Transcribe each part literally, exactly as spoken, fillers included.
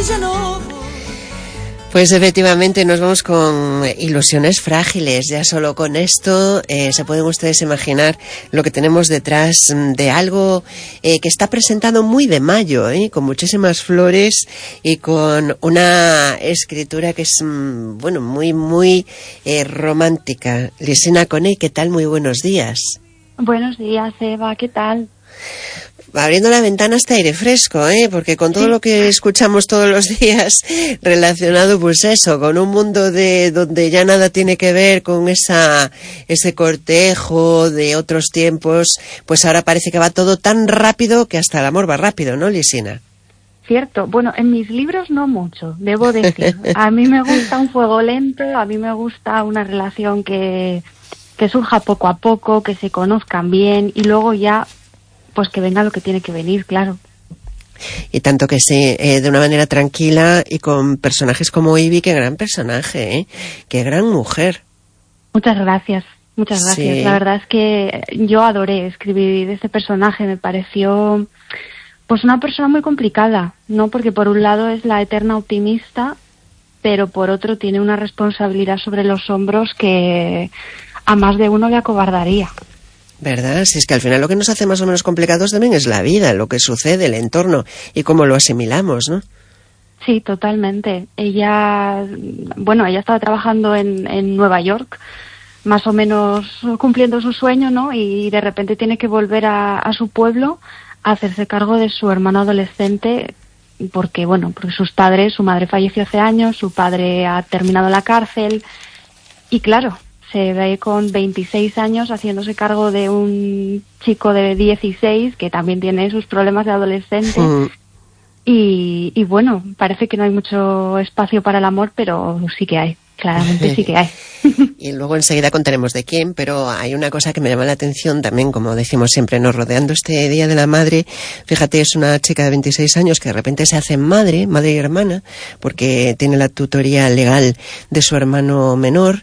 Pues efectivamente nos vamos con Ilusiones Frágiles. Ya solo con esto eh, se pueden ustedes imaginar lo que tenemos detrás de algo eh, que está presentado muy de mayo, ¿eh? Con muchísimas flores y con una escritura que es, mm, bueno, muy, muy eh, romántica. Lisina Coney, ¿qué tal? Muy buenos días. Buenos días, Eva, ¿qué tal? Abriendo la ventana hasta aire fresco, ¿eh? Porque con todo lo que escuchamos todos los días relacionado, pues eso, con un mundo de donde ya nada tiene que ver con esa ese cortejo de otros tiempos, pues ahora parece que va todo tan rápido que hasta el amor va rápido, ¿no, Lisina? Cierto. Bueno, en mis libros no mucho, debo decir. A mí me gusta un fuego lento, a mí me gusta una relación que, que surja poco a poco, que se conozcan bien y luego ya... pues que venga lo que tiene que venir, claro. Y tanto que sí, eh, de una manera tranquila y con personajes como Ivy, qué gran personaje, ¿eh? Qué gran mujer. Muchas gracias, muchas gracias. Sí. La verdad es que yo adoré escribir este personaje, me pareció pues una persona muy complicada, ¿no? Porque por un lado es la eterna optimista, pero por otro tiene una responsabilidad sobre los hombros que a más de uno le acobardaría. ¿Verdad? Si es que al final lo que nos hace más o menos complicados también es la vida, lo que sucede, el entorno y cómo lo asimilamos, ¿no? Sí, totalmente. Ella, bueno, ella estaba trabajando en, en Nueva York, más o menos cumpliendo su sueño, ¿no? Y de repente tiene que volver a, a su pueblo a hacerse cargo de su hermano adolescente, porque, bueno, porque sus padres, su madre falleció hace años, su padre ha terminado la cárcel, y claro, se ve con veintiséis años haciéndose cargo de un chico de dieciséis que también tiene sus problemas de adolescente. Mm. Y, y bueno, parece que no hay mucho espacio para el amor, pero sí que hay, claramente sí que hay. Y luego enseguida contaremos de quién, pero hay una cosa que me llama la atención también, como decimos siempre, nos rodeando este Día de la Madre. Fíjate, es una chica de veintiséis años que de repente se hace madre, madre y hermana, porque tiene la tutoría legal de su hermano menor,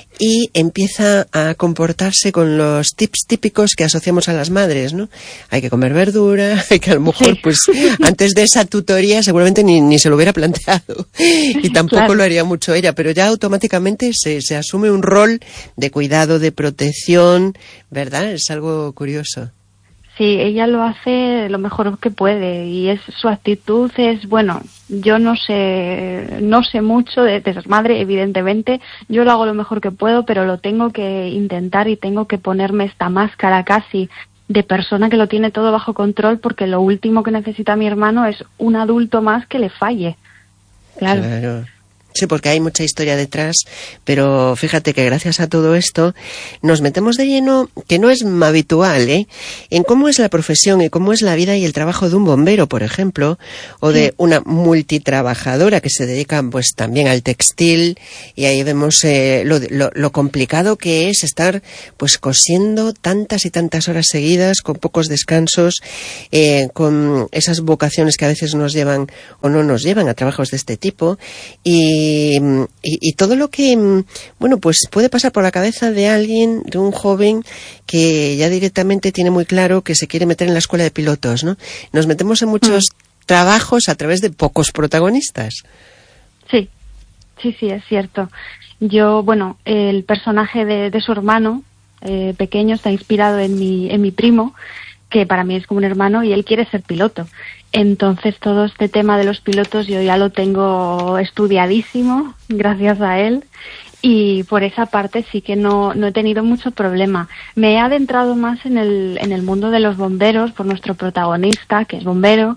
y empieza a comportarse con los tips típicos que asociamos a las madres, ¿no? Hay que comer verdura, hay que a lo mejor, sí. Pues, antes de esa tutoría seguramente ni, ni se lo hubiera planteado, y tampoco claro. Lo haría mucho ella, pero ya automáticamente se, se asume un rol de cuidado, de protección, ¿verdad? Es algo curioso. Sí, ella lo hace lo mejor que puede y es su actitud es, bueno, yo no sé no sé mucho de, de ser madre, evidentemente, yo lo hago lo mejor que puedo, pero lo tengo que intentar y tengo que ponerme esta máscara casi de persona que lo tiene todo bajo control, porque lo último que necesita mi hermano es un adulto más que le falle. Claro. Claro. Sí, porque hay mucha historia detrás, pero fíjate que gracias a todo esto nos metemos de lleno, que no es habitual, ¿eh? En cómo es la profesión y cómo es la vida y el trabajo de un bombero, por ejemplo, o de sí. Una multitrabajadora que se dedica pues también al textil, y ahí vemos eh, lo, lo, lo complicado que es estar pues cosiendo tantas y tantas horas seguidas, con pocos descansos, eh, con esas vocaciones que a veces nos llevan o no nos llevan a trabajos de este tipo, y Y, y, y todo lo que, bueno, pues puede pasar por la cabeza de alguien, de un joven que ya directamente tiene muy claro que se quiere meter en la escuela de pilotos, ¿no? Nos metemos en muchos mm. trabajos a través de pocos protagonistas. Sí, sí, sí, es cierto. Yo, bueno, el personaje de, de su hermano eh, pequeño está inspirado en mi, en mi primo, que para mí es como un hermano, y él quiere ser piloto. Entonces todo este tema de los pilotos yo ya lo tengo estudiadísimo, gracias a él, y por esa parte sí que no, no he tenido mucho problema. Me he adentrado más en el, en el mundo de los bomberos por nuestro protagonista, que es bombero,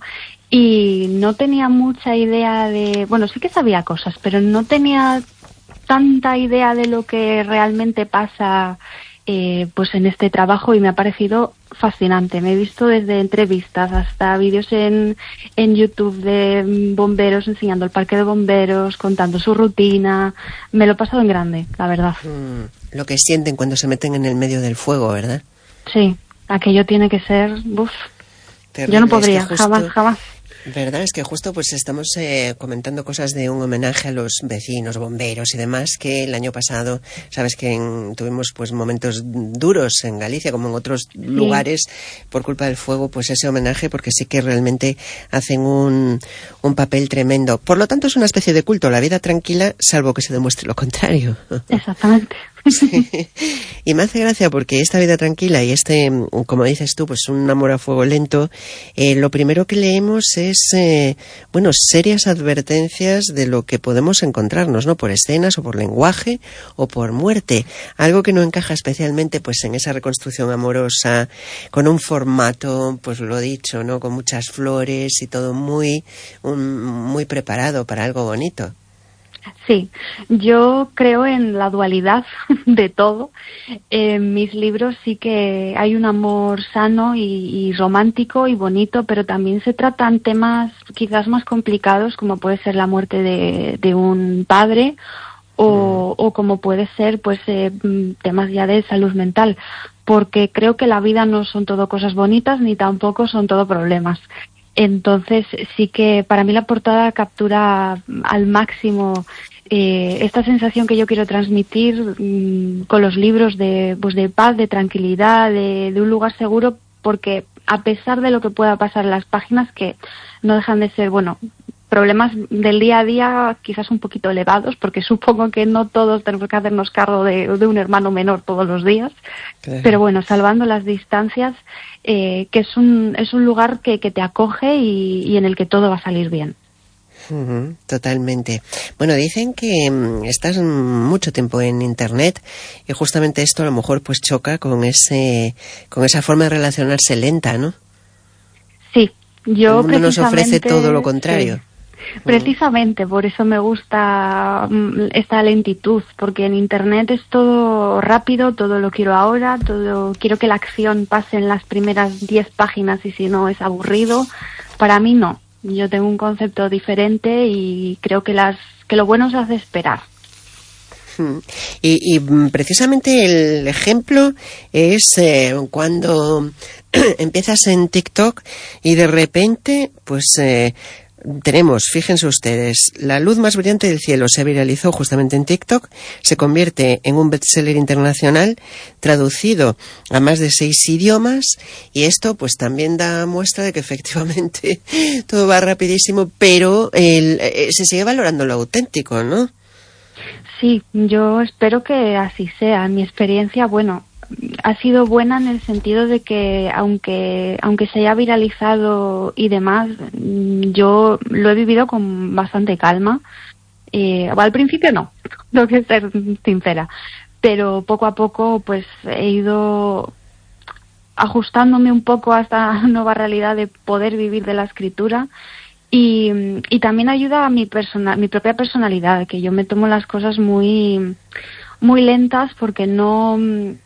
y no tenía mucha idea de... Bueno, sí que sabía cosas, pero no tenía tanta idea de lo que realmente pasa eh, pues en este trabajo, y me ha parecido fascinante. Me he visto desde entrevistas hasta vídeos en, en YouTube de bomberos enseñando el parque de bomberos, contando su rutina. Me lo he pasado en grande, la verdad. Mm, lo que sienten cuando se meten en el medio del fuego, ¿verdad? Sí, aquello tiene que ser... Uf, yo no podría, es que justo, jamás, jamás. Verdad es que justo pues estamos eh, comentando cosas de un homenaje a los vecinos, bomberos y demás, que el año pasado, sabes que en, tuvimos pues momentos duros en Galicia como en otros sí. lugares por culpa del fuego, pues ese homenaje, porque sí que realmente hacen un, un papel tremendo. Por lo tanto es una especie de culto, la vida tranquila, salvo que se demuestre lo contrario. Exactamente. Sí. Y me hace gracia porque esta vida tranquila y este, como dices tú, pues un amor a fuego lento, eh, lo primero que leemos es, eh, bueno, serias advertencias de lo que podemos encontrarnos, ¿no? Por escenas o por lenguaje o por muerte. Algo que no encaja especialmente, pues, en esa reconstrucción amorosa, con un formato, pues lo dicho, ¿no? Con muchas flores y todo muy, un, muy preparado para algo bonito. Sí, yo creo en la dualidad de todo. En mis libros sí que hay un amor sano y, y romántico y bonito, pero también se tratan temas quizás más complicados, como puede ser la muerte de, de un padre o, o como puede ser pues eh, temas ya de salud mental, porque creo que la vida no son todo cosas bonitas ni tampoco son todo problemas. Entonces sí que para mí la portada captura al máximo eh, esta sensación que yo quiero transmitir mmm, con los libros de, pues de paz, de tranquilidad, de, de un lugar seguro, porque a pesar de lo que pueda pasar en las páginas, que no dejan de ser, bueno, problemas del día a día quizás un poquito elevados, porque supongo que no todos tenemos que hacernos cargo de, de un hermano menor todos los días, claro. Pero bueno, salvando las distancias, eh, que es un, es un lugar que, que te acoge y, y en el que todo va a salir bien. Uh-huh, totalmente. Bueno, dicen que um, estás mucho tiempo en internet y justamente esto a lo mejor pues choca con ese, con esa forma de relacionarse lenta, ¿no? Sí, yo el mundo nos ofrece todo lo contrario. Sí. Precisamente por eso me gusta esta lentitud, porque en internet es todo rápido, todo lo quiero ahora, todo quiero que la acción pase en las primeras diez páginas y si no es aburrido. Para mí no, yo tengo un concepto diferente y creo que las que lo bueno se hace esperar. Y, y precisamente el ejemplo es eh, cuando empiezas en TikTok y de repente pues eh, tenemos, fíjense ustedes, La luz más brillante del cielo se viralizó justamente en TikTok, se convierte en un bestseller internacional traducido a más de seis idiomas y esto pues también da muestra de que efectivamente todo va rapidísimo, pero el, eh, se sigue valorando lo auténtico, ¿no? Sí, yo espero que así sea. Mi experiencia, bueno, ha sido buena en el sentido de que aunque aunque se haya viralizado y demás, yo lo he vivido con bastante calma. Eh, al principio no, tengo que ser sincera, pero poco a poco pues he ido ajustándome un poco a esta nueva realidad de poder vivir de la escritura. Y, y también ayuda a mi persona, mi propia personalidad, que yo me tomo las cosas muy muy lentas porque no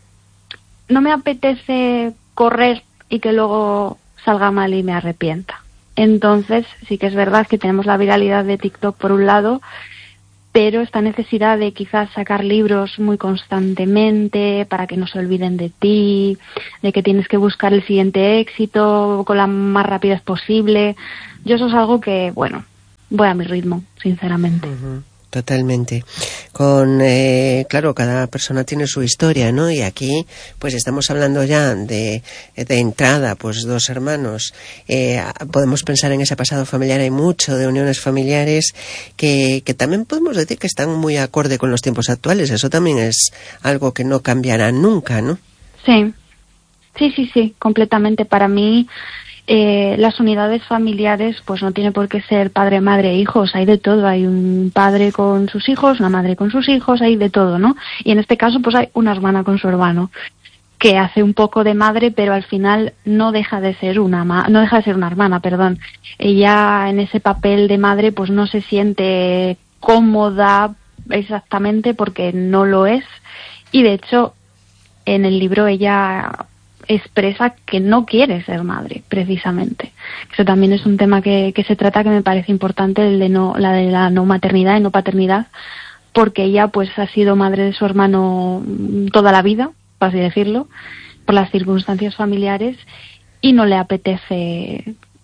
no me apetece correr y que luego salga mal y me arrepienta. Entonces sí que es verdad que tenemos la viralidad de TikTok por un lado, pero esta necesidad de quizás sacar libros muy constantemente para que no se olviden de ti, de que tienes que buscar el siguiente éxito con la más rapidez posible. Yo eso es algo que, bueno, voy a mi ritmo, sinceramente. Uh-huh. Totalmente. Con, eh, claro, cada persona tiene su historia, ¿no? Y aquí, pues estamos hablando ya de, de entrada, pues dos hermanos. Eh, podemos pensar en ese pasado familiar, hay mucho de uniones familiares que, que también podemos decir que están muy acorde con los tiempos actuales. Eso también es algo que no cambiará nunca, ¿no? Sí, sí, sí, sí, completamente. Para mí, Eh, las unidades familiares pues no tiene por qué ser padre, madre, hijos, hay de todo, hay un padre con sus hijos, una madre con sus hijos, hay de todo, ¿no? Y en este caso pues hay una hermana con su hermano que hace un poco de madre, pero al final no deja de ser una ma- no deja de ser una hermana, perdón. Ella en ese papel de madre pues no se siente cómoda exactamente porque no lo es, y de hecho en el libro ella expresa que no quiere ser madre, precisamente. Eso también es un tema que, que se trata, que me parece importante, el de no, la de la no maternidad y no paternidad, porque ella pues ha sido madre de su hermano toda la vida, por así decirlo, por las circunstancias familiares, y no le apetece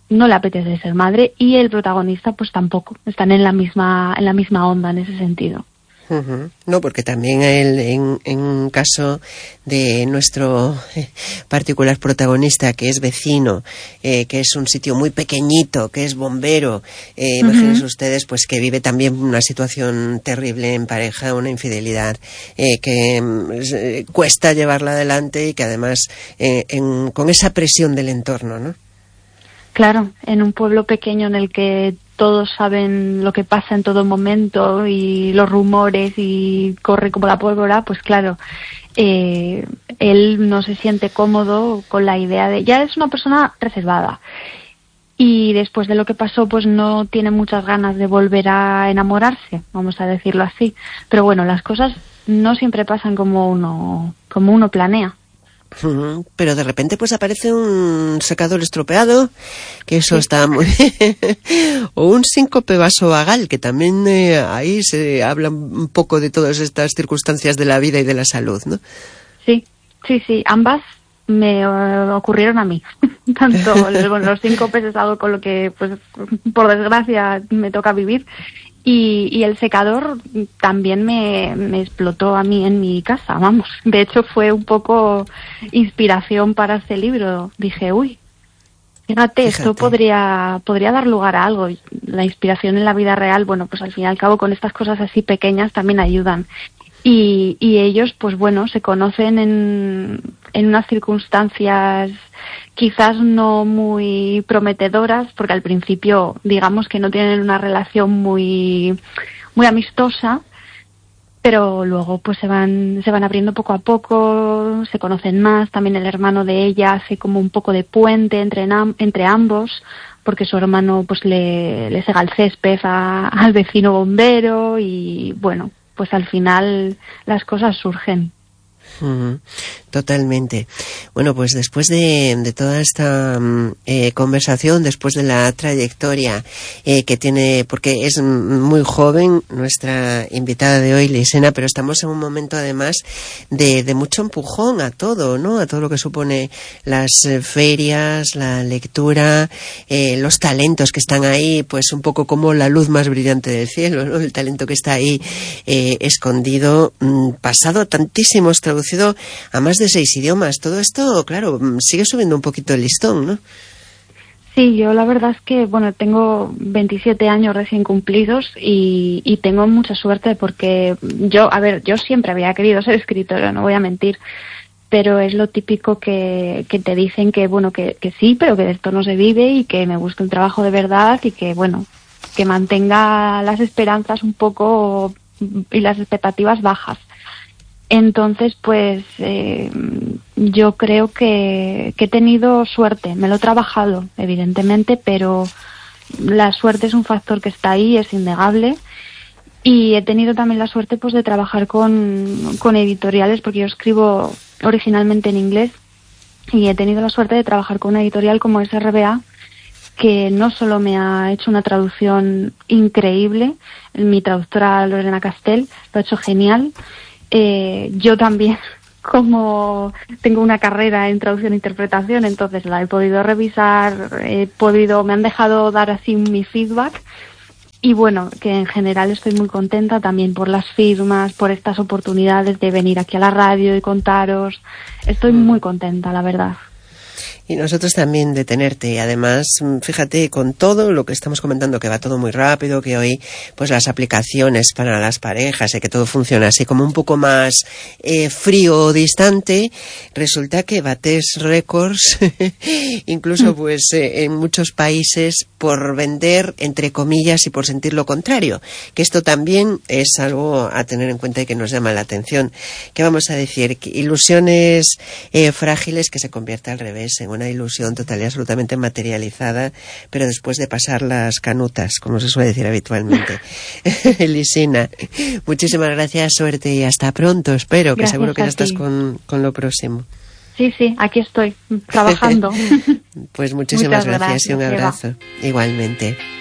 no le apetece ser madre, y el protagonista pues tampoco, están en la misma, en la misma onda en ese sentido. Uh-huh. No, porque también el, en, en un caso de nuestro eh, particular protagonista, que es vecino, eh, que es un sitio muy pequeñito, que es bombero, eh, uh-huh. Imagínense ustedes pues que vive también una situación terrible en pareja, una infidelidad eh, que eh, cuesta llevarla adelante y que además eh, en, con esa presión del entorno, ¿no? Claro, en un pueblo pequeño en el que todos saben lo que pasa en todo momento y los rumores y corre como la pólvora, pues claro, eh, él no se siente cómodo con la idea de... Ya es una persona reservada y después de lo que pasó pues no tiene muchas ganas de volver a enamorarse, vamos a decirlo así. Pero bueno, las cosas no siempre pasan como uno, como uno planea. Pero de repente pues aparece un secador estropeado, que eso sí. Está muy... o un síncope vasovagal, que también eh, ahí se habla un poco de todas estas circunstancias de la vida y de la salud, ¿no? Sí, sí, sí, ambas me uh, ocurrieron a mí. Tanto bueno, los síncopes es algo con lo que, pues, por desgracia, me toca vivir. Y, y el secador también me, me explotó a mí en mi casa, vamos. De hecho, fue un poco inspiración para este libro. Dije, uy, fíjate, fíjate, esto podría, podría dar lugar a algo. La inspiración en la vida real, bueno, pues al fin y al cabo con estas cosas así pequeñas también ayudan. Y, y ellos, pues bueno, se conocen en, en unas circunstancias quizás no muy prometedoras, porque al principio digamos que no tienen una relación muy muy amistosa, pero luego pues se van se van abriendo poco a poco, se conocen más. También el hermano de ella hace como un poco de puente entre entre ambos, porque su hermano pues le, le sega el césped a, al vecino bombero y bueno, pues al final las cosas surgen. Uh-huh. Totalmente. Bueno, pues después de, de toda esta eh, conversación, después de la trayectoria eh, que tiene, porque es muy joven nuestra invitada de hoy, Lisena, pero estamos en un momento además de, de mucho empujón a todo, ¿no? A todo lo que supone las eh, ferias, la lectura, eh, los talentos que están ahí, pues un poco como la luz más brillante del cielo, ¿no? El talento que está ahí eh, escondido, mmm, pasado tantísimos, traducido a más de seis idiomas. Todo esto, claro, sigue subiendo un poquito el listón, ¿no? Sí, yo la verdad es que, bueno, tengo veintisiete años recién cumplidos y, y tengo mucha suerte porque yo, a ver, yo siempre había querido ser escritora, no voy a mentir, pero es lo típico que, que te dicen que, bueno, que, que sí, pero que de esto no se vive y que me busque un trabajo de verdad y que, bueno, que mantenga las esperanzas un poco y las expectativas bajas. Entonces, pues eh, yo creo que, que he tenido suerte. Me lo he trabajado, evidentemente, pero la suerte es un factor que está ahí, es innegable. Y he tenido también la suerte pues de trabajar con, con editoriales, porque yo escribo originalmente en inglés, y he tenido la suerte de trabajar con una editorial como S R B A, que no solo me ha hecho una traducción increíble, mi traductora Lorena Castell lo ha hecho genial. Eh, yo también, como tengo una carrera en traducción e interpretación, entonces la he podido revisar, he podido, me han dejado dar así mi feedback y bueno, que en general estoy muy contenta también por las firmas, por estas oportunidades de venir aquí a la radio y contaros. Estoy muy contenta, la verdad. Y nosotros también de tenerte. Y además, fíjate, con todo lo que estamos comentando, que va todo muy rápido, que hoy pues las aplicaciones para las parejas y que todo funciona así como un poco más eh, frío o distante, resulta que bates récords, incluso pues eh, en muchos países, por vender, entre comillas, y por sentir lo contrario. Que esto también es algo a tener en cuenta y que nos llama la atención. ¿Qué vamos a decir? Ilusiones eh, frágiles que se convierte al revés en una ilusión total y absolutamente materializada, pero después de pasar las canutas, como se suele decir habitualmente. Lisina, muchísimas gracias, suerte y hasta pronto, espero, que gracias, seguro que ya estás con, con lo próximo. Sí, sí, aquí estoy, trabajando. Pues muchísimas gracias, gracias y un abrazo. Eva. Igualmente.